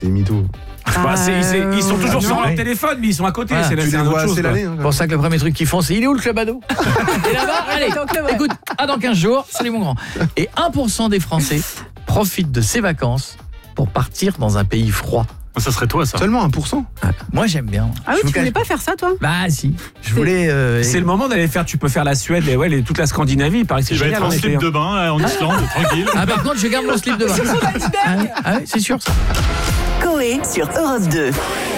Les mythos. Ils sont toujours sur leur téléphone, mais ils sont à côté. Tu les vois assez l'année. C'est pour ça que le premier truc qu'ils font, c'est il est où le club ado? Et là-bas, allez, écoute, à dans 15 jours, salut mon grand. Et 1% des Français profitent de ces vacances pour partir dans un pays froid. Ça serait toi, ça. Seulement 1%. Moi, j'aime bien. Ah oui, tu voulais pas faire ça, toi? Bah si, je voulais... C'est le moment d'aller faire, tu peux faire la Suède et toute la Scandinavie, il paraît que c'est Je vais génial être en en été. slip de bain là, en Islande, tranquille. Ah par contre, je garde mon slip de bain. Ah oui, c'est sûr ça. Coé sur Europe 2.